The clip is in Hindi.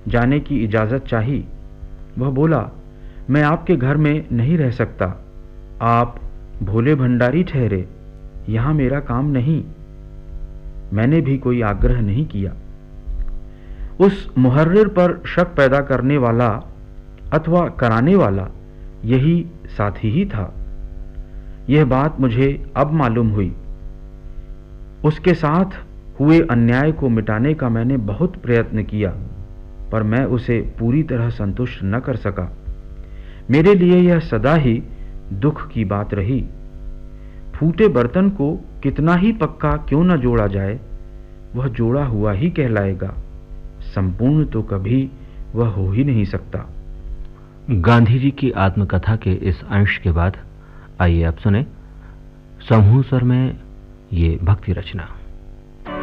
जाने की इजाज़त चाही। वह बोला, मैं आपके घर में नहीं रह सकता, आप भोले भंडारी ठहरे, यहाँ मेरा काम नहीं। मैंने भी कोई आग्रह नहीं किया। उस मुहर्रिर पर शक पैदा करने वाला अथवा कराने वाला यही साथी ही था। यह बात मुझे अब मालूम हुई। उसके साथ हुए अन्याय को मिटाने का मैंने बहुत प्रयत्न किया, पर मैं उसे पूरी तरह संतुष्ट न कर सका। मेरे लिए यह सदा ही दुख की बात रही। फूटे बर्तन को कितना ही पक्का क्यों न जोड़ा जाए, वह जोड़ा हुआ ही कहलाएगा, संपूर्ण तो कभी वह हो ही नहीं सकता। गांधी जी की आत्मकथा के इस अंश के बाद आइए अब सुने समूह स्वर में ये भक्ति रचना।